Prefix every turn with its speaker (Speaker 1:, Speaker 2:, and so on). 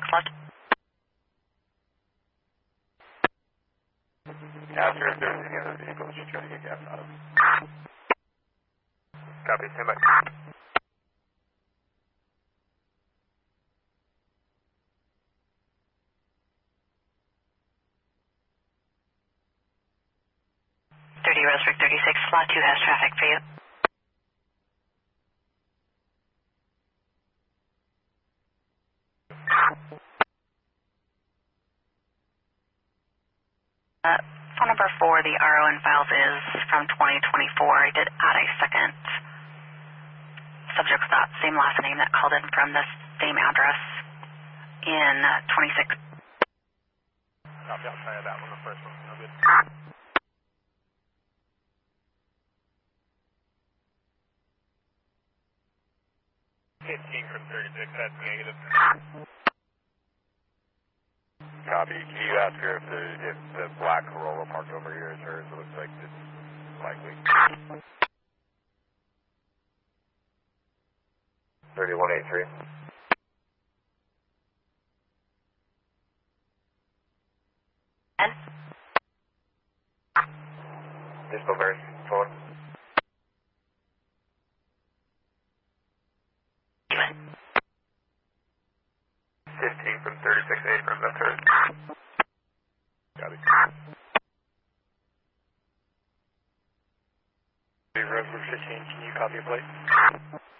Speaker 1: slot.
Speaker 2: After if there's any other vehicles, just try to get gas out of them. Copy, stand by.
Speaker 1: Roseburg 36, slot 2 has traffic for you. Phone number for the RON files is from 2024. I did add a second subject with that same last name that called in from this same address in 26.
Speaker 2: Copy, I'll try that one, the first one. No good. 15 from 36, that's negative. Copy. Can you ask her if the black Corolla parked over here is hers? It looks like it's likely. 3183.
Speaker 1: And?
Speaker 2: Distal very full. 15 from 36A from the third. Got it. Roseburg 15, can you copy a plate?